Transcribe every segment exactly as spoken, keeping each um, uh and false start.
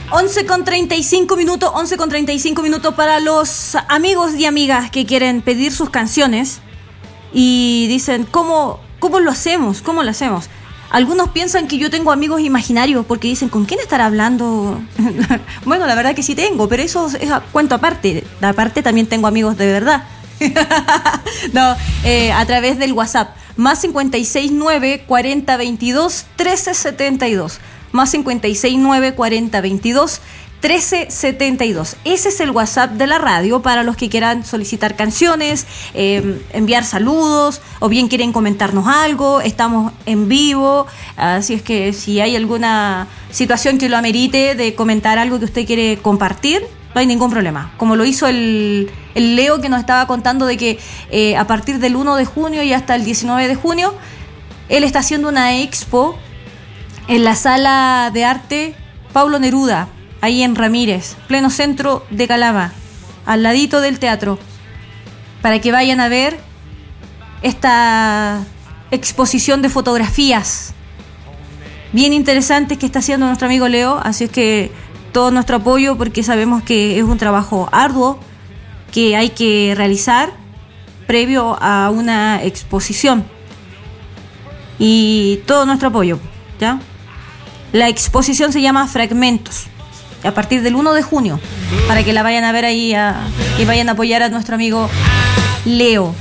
once con treinta y cinco minutos, once con treinta y cinco minutos para los amigos y amigas que quieren pedir sus canciones y dicen, ¿cómo, cómo lo hacemos? ¿Cómo lo hacemos? Algunos piensan que yo tengo amigos imaginarios porque dicen, ¿con quién estará hablando? Bueno, la verdad que sí tengo, pero eso es a cuento aparte. Aparte también tengo amigos de verdad. No, eh, a través del WhatsApp. Más cincuenta y seis nueve cuarenta veintidós trece setenta y dos. Más cincuenta y seis nueve cuarenta veintidós trece setenta y dos. Ese es el WhatsApp de la radio para los que quieran solicitar canciones, eh, enviar saludos o bien quieren comentarnos algo. Estamos en vivo, así es que si hay alguna situación que lo amerite de comentar algo que usted quiere compartir, no hay ningún problema. Como lo hizo el, el Leo, que nos estaba contando de que eh, a partir del uno de junio y hasta el diecinueve de junio él está haciendo una expo en la sala de arte Paulo Neruda, ahí en Ramírez, pleno centro de Calama, al ladito del teatro, para que vayan a ver esta exposición de fotografías bien interesantes que está haciendo nuestro amigo Leo. Así es que todo nuestro apoyo, porque sabemos que es un trabajo arduo que hay que realizar previo a una exposición, y todo nuestro apoyo, ¿ya? La exposición se llama Fragmentos, a partir del uno de junio, para que la vayan a ver ahí a, y vayan a apoyar a nuestro amigo Leo.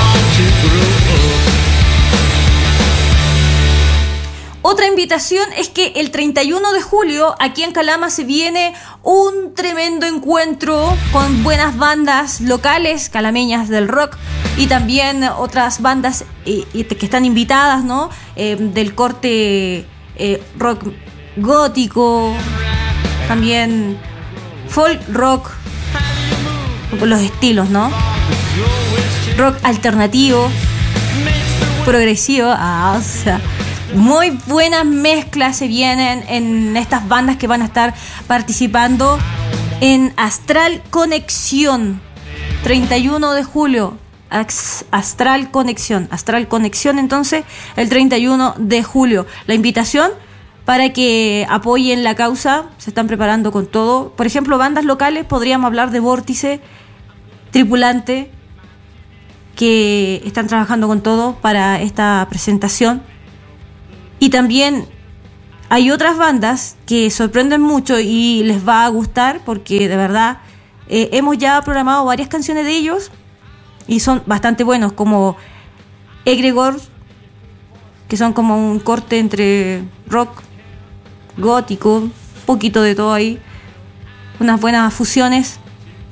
Otra invitación es que el treinta y uno de julio aquí en Calama se viene un tremendo encuentro con buenas bandas locales calameñas del rock y también otras bandas eh, que están invitadas, ¿no? Eh, del corte eh, rock gótico, también folk rock, los estilos, ¿no? Rock alternativo, progresivo, ah, o sea, muy buenas mezclas se vienen en estas bandas que van a estar participando en Astral Conexión, treinta y uno de julio, Astral Conexión, Astral Conexión, entonces, el treinta y uno de julio. La invitación para que apoyen la causa, se están preparando con todo. Por ejemplo, bandas locales, podríamos hablar de Vórtice, Tripulante, que están trabajando con todo para esta presentación. Y también hay otras bandas que sorprenden mucho y les va a gustar, porque de verdad eh, hemos ya programado varias canciones de ellos y son bastante buenos, como Egregor, que son como un corte entre rock, gótico, un poquito de todo ahí, unas buenas fusiones.